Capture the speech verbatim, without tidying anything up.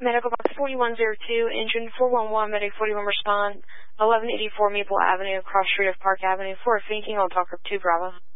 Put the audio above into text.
Medical Box forty-one oh two, engine four one one, Medic forty-one respond, eleven eighty-four Maple Avenue, cross street of Park Avenue, for a fainting on Talker two Bravo.